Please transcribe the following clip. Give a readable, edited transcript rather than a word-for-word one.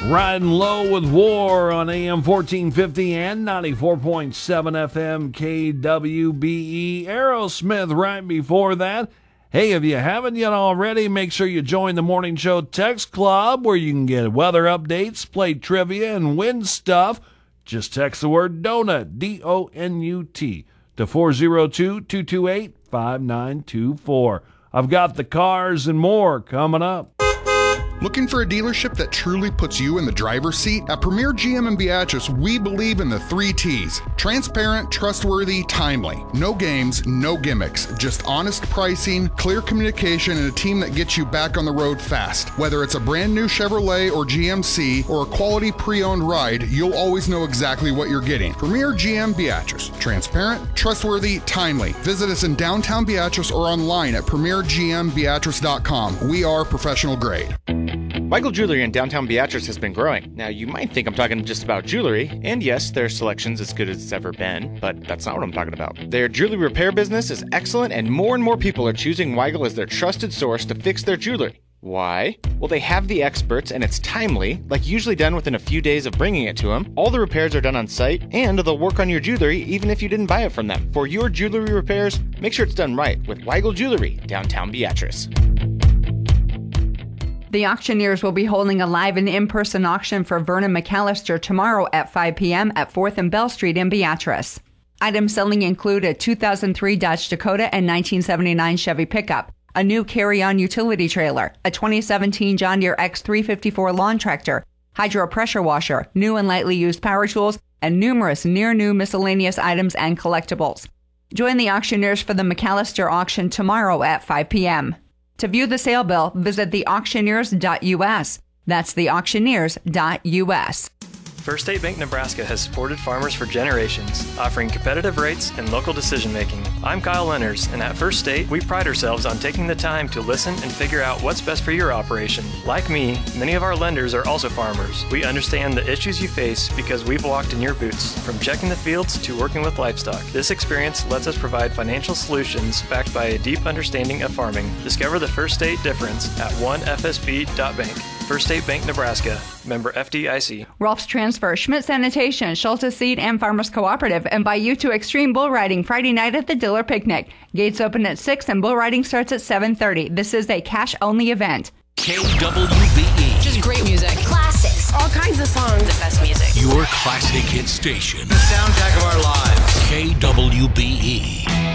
Riding low with War on AM 1450 and 94.7 FM KWBE. Aerosmith right before that. Hey, if you haven't yet already, make sure you join the Morning Show Text Club where you can get weather updates, play trivia, and win stuff. Just text the word DONUT, D-O-N-U-T, to 402-228-5924. I've got the cars and more coming up. Looking for a dealership that truly puts you in the driver's seat? At Premier GM in Beatrice, we believe in the 3 T's. Transparent, trustworthy, timely. No games, no gimmicks. Just honest pricing, clear communication, and a team that gets you back on the road fast. Whether it's a brand new Chevrolet or GMC or a quality pre-owned ride, you'll always know exactly what you're getting. Premier GM Beatrice. Transparent, trustworthy, timely. Visit us in downtown Beatrice or online at premiergmbeatrice.com. We are professional grade. Weigel Jewelry in downtown Beatrice has been growing. Now, you might think I'm talking just about jewelry, and yes, their selection's as good as it's ever been, but that's not what I'm talking about. Their jewelry repair business is excellent, and more people are choosing Weigel as their trusted source to fix their jewelry. Why? Well, they have the experts, and it's timely, like usually done within a few days of bringing it to them. All the repairs are done on site, and they'll work on your jewelry even if you didn't buy it from them. For your jewelry repairs, make sure it's done right with Weigel Jewelry, downtown Beatrice. The auctioneers will be holding a live and in-person auction for Vernon McAllister tomorrow at 5 p.m. at 4th and Bell Street in Beatrice. Items selling include a 2003 Dodge Dakota and 1979 Chevy pickup, a new carry-on utility trailer, a 2017 John Deere X354 lawn tractor, hydro pressure washer, new and lightly used power tools, and numerous near-new miscellaneous items and collectibles. Join the auctioneers for the McAllister auction tomorrow at 5 p.m. To view the sale bill, visit theauctioneers.us. That's theauctioneers.us. First State Bank Nebraska has supported farmers for generations, offering competitive rates and local decision-making. I'm Kyle Lenners, and at First State, we pride ourselves on taking the time to listen and figure out what's best for your operation. Like me, many of our lenders are also farmers. We understand the issues you face because we've walked in your boots, from checking the fields to working with livestock. This experience lets us provide financial solutions backed by a deep understanding of farming. Discover the First State difference at onefsb.bank. First State Bank Nebraska, member FDIC. Rolf's Transfer, Schmidt Sanitation, Schultes Seed, and Farmers Cooperative invite you to Extreme Bull Riding Friday night at the Diller Picnic. Gates open at 6 and bull riding starts at 7:30. This is a cash-only event. KWBE. Just great music. Classics. All kinds of songs. The best music. Your classic hit station. The soundtrack of our lives. KWBE.